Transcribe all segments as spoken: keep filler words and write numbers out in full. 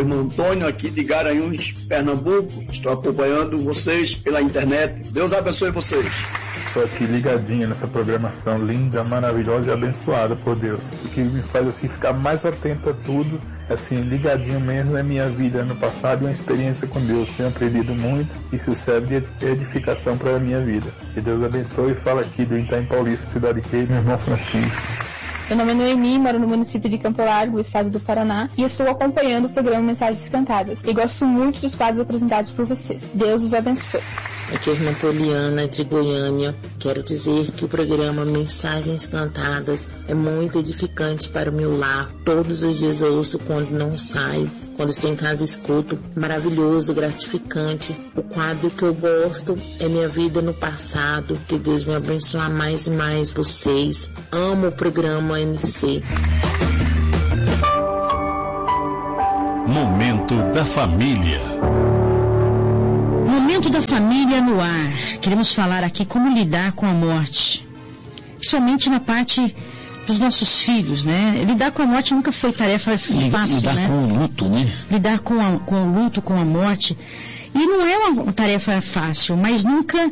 irmão Antônio, aqui de Garanhuns, Pernambuco. Estou acompanhando vocês pela internet. Deus abençoe vocês. Estou aqui ligadinho nessa programação linda, maravilhosa e abençoada por Deus. O que me faz assim ficar mais atento a tudo, assim, ligadinho mesmo, é minha vida no passado e uma experiência com Deus. Tenho aprendido muito e isso serve de edificação para a minha vida. Que Deus abençoe. E fala aqui do Itaim Paulista, cidade de Rei, meu irmão Francisco. Meu nome é Noemi, moro no município de Campo Largo, estado do Paraná, e estou acompanhando o programa Mensagens Cantadas. E gosto muito dos quadros apresentados por vocês. Deus os abençoe. Aqui é a irmã Poliana, de Goiânia. Quero dizer que o programa Mensagens Cantadas é muito edificante para o meu lar. Todos os dias eu ouço quando não saio, quando estou em casa escuto. Maravilhoso, gratificante. O quadro que eu gosto é Minha Vida no Passado. Que Deus venha abençoar mais e mais vocês. Amo o programa M C. Momento da Família. Momento da Família no ar. Queremos falar aqui como lidar com a morte. Somente na parte dos nossos filhos, né? Lidar com a morte nunca foi tarefa fácil, lidar né? com o luto, né? Lidar com, a, com o luto, com a morte. E não é uma tarefa fácil, mas nunca...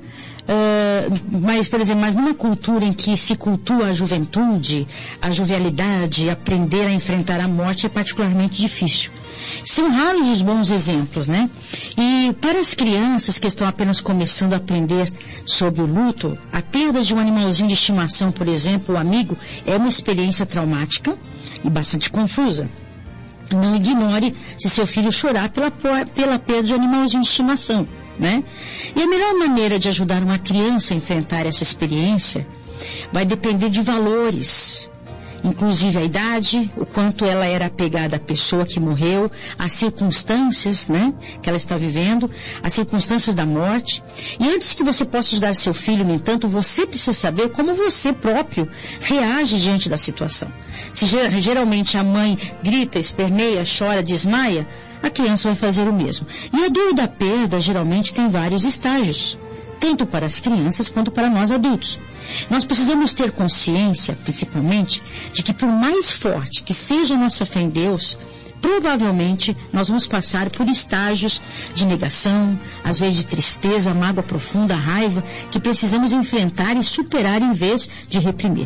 Uh, mas, por exemplo, mas numa cultura em que se cultua a juventude, a jovialidade, aprender a enfrentar a morte é particularmente difícil. São raros os bons exemplos, né? E para as crianças que estão apenas começando a aprender sobre o luto, a perda de um animalzinho de estimação, por exemplo, o amigo, é uma experiência traumática e bastante confusa. Não ignore se seu filho chorar pela, pela perda de um animalzinho de estimação, né? E a melhor maneira de ajudar uma criança a enfrentar essa experiência vai depender de valores, inclusive a idade, o quanto ela era apegada à pessoa que morreu, as circunstâncias, né, que ela está vivendo, as circunstâncias da morte. E antes que você possa ajudar seu filho, no entanto, você precisa saber como você próprio reage diante da situação. Se geralmente a mãe grita, esperneia, chora, desmaia, a criança vai fazer o mesmo. E a dor da perda geralmente tem vários estágios, tanto para as crianças quanto para nós adultos. Nós precisamos ter consciência, principalmente, de que por mais forte que seja a nossa fé em Deus, provavelmente nós vamos passar por estágios de negação, às vezes de tristeza, mágoa profunda, raiva, que precisamos enfrentar e superar em vez de reprimir.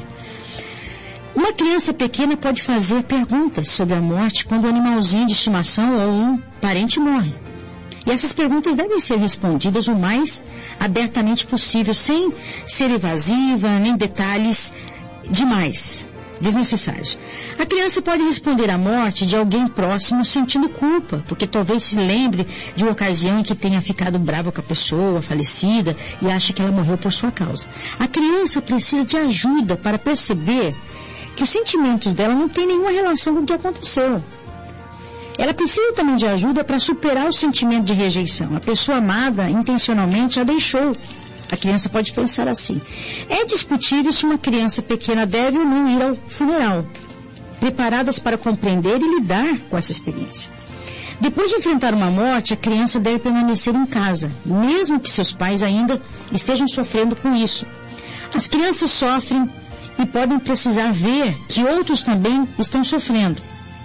Uma criança pequena pode fazer perguntas sobre a morte quando um animalzinho de estimação ou um parente morre. E essas perguntas devem ser respondidas o mais abertamente possível, sem ser evasiva, nem detalhes demais, desnecessários. A criança pode responder à morte de alguém próximo sentindo culpa, porque talvez se lembre de uma ocasião em que tenha ficado brava com a pessoa falecida e acha que ela morreu por sua causa. A criança precisa de ajuda para perceber que os sentimentos dela não têm nenhuma relação com o que aconteceu. Ela precisa também de ajuda para superar o sentimento de rejeição. A pessoa amada intencionalmente a deixou. A criança pode pensar assim: é discutível se uma criança pequena deve ou não ir ao funeral, preparadas para compreender e lidar com essa experiência. Depois de enfrentar uma morte, a criança deve permanecer em casa, mesmo que seus pais ainda estejam sofrendo com isso. As crianças sofrem e podem precisar ver que outros também estão sofrendo.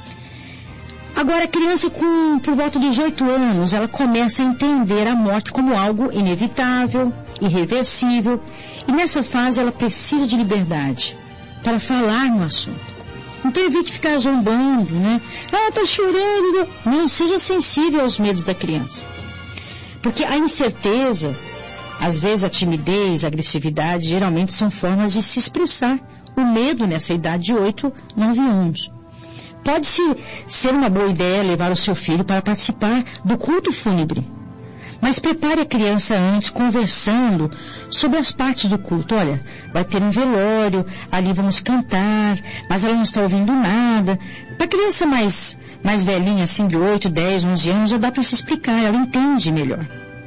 Agora, a criança com por volta dos oito anos, ela começa a entender a morte como algo inevitável, irreversível, e nessa fase ela precisa de liberdade para falar no assunto. Então evite ficar zombando, né? Ah, tá chorando. Não, seja sensível aos medos da criança. Porque a incerteza, às vezes a timidez, a agressividade, geralmente são formas de se expressar. O medo nessa idade de oito, nove anos. Pode-se ser uma boa ideia levar o seu filho para participar do culto fúnebre. Mas prepare a criança antes, conversando sobre as partes do culto. Olha, vai ter um velório, ali vamos cantar, mas ela não está ouvindo nada. Para a criança mais, mais velhinha, assim, de oito, dez, onze anos, já dá para se explicar, ela entende melhor.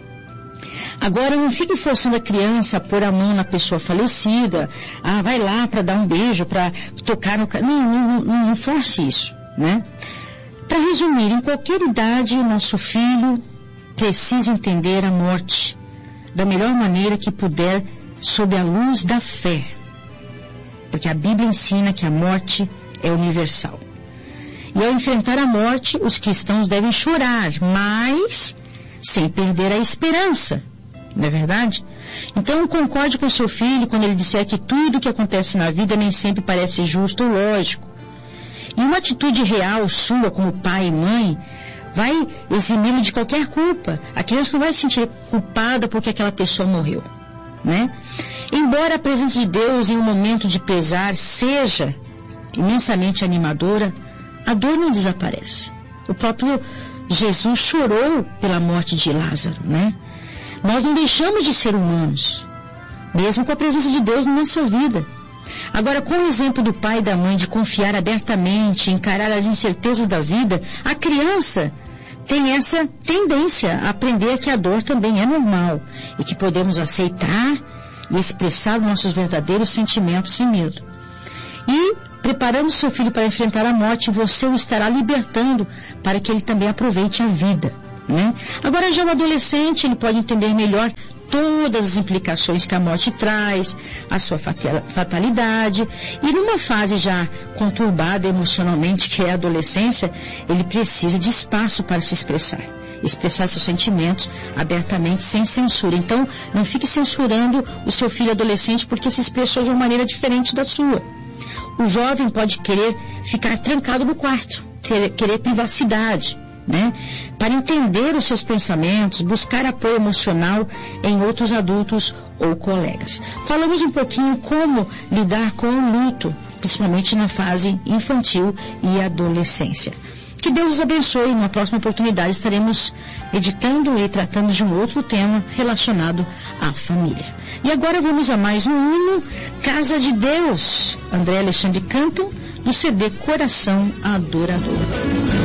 Agora, não fique forçando a criança a pôr a mão na pessoa falecida. Ah, vai lá para dar um beijo, para tocar no... Não, não, não, não force isso, né? Para resumir, em qualquer idade, nosso filho precisa entender a morte da melhor maneira que puder, sob a luz da fé. Porque a Bíblia ensina que a morte é universal. E ao enfrentar a morte, os cristãos devem chorar, mas sem perder a esperança. Não é verdade? Então, concorde com seu filho quando ele disser que tudo que acontece na vida nem sempre parece justo ou lógico. E uma atitude real sua como pai e mãe vai eximi-lo de qualquer culpa. A criança não vai se sentir culpada porque aquela pessoa morreu, né? Embora a presença de Deus em um momento de pesar seja imensamente animadora, a dor não desaparece. O próprio Jesus chorou pela morte de Lázaro, né? Nós não deixamos de ser humanos, mesmo com a presença de Deus na nossa vida. Agora, com o exemplo do pai e da mãe de confiar abertamente, encarar as incertezas da vida, a criança tem essa tendência a aprender que a dor também é normal e que podemos aceitar e expressar nossos verdadeiros sentimentos sem medo. E, preparando seu filho para enfrentar a morte, você o estará libertando para que ele também aproveite a vida, né? Agora, já o adolescente, ele pode entender melhor todas as implicações que a morte traz, a sua fatalidade, e numa fase já conturbada emocionalmente, que é a adolescência, ele precisa de espaço para se expressar, expressar seus sentimentos abertamente, sem censura. Então, não fique censurando o seu filho adolescente porque se expressou de uma maneira diferente da sua. O jovem pode querer ficar trancado no quarto, querer, querer privacidade, né? Para entender os seus pensamentos, buscar apoio emocional em outros adultos ou colegas. Falamos um pouquinho como lidar com o luto, principalmente na fase infantil e adolescência. Que Deus os abençoe. Numa próxima oportunidade estaremos editando e tratando de um outro tema relacionado à família. E agora vamos a mais um hino, Casa de Deus. André Alexandre cantam do C D Coração Adorador.